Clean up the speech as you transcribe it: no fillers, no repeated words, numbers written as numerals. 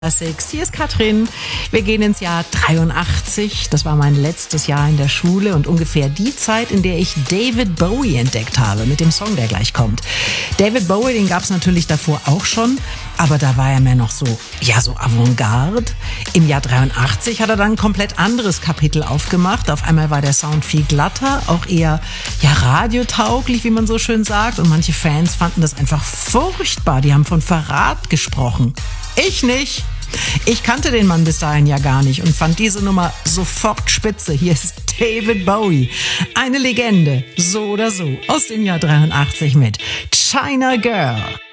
Classics. Hier ist Katrin. Wir gehen ins Jahr 83. Das war mein letztes Jahr in der Schule und ungefähr die Zeit, in der ich David Bowie entdeckt habe mit dem Song, der gleich kommt. David Bowie, den gab es natürlich davor auch schon, aber da war er mehr noch so Avantgarde. Im Jahr 83 hat er dann ein komplett anderes Kapitel aufgemacht. Auf einmal war der Sound viel glatter, auch eher radiotauglich, wie man so schön sagt. Und manche Fans fanden das einfach furchtbar. Die haben von Verrat gesprochen. Ich nicht. Ich kannte den Mann bis dahin ja gar nicht und fand diese Nummer sofort spitze. Hier ist David Bowie. Eine Legende, so oder so, aus dem Jahr 83 mit China Girl.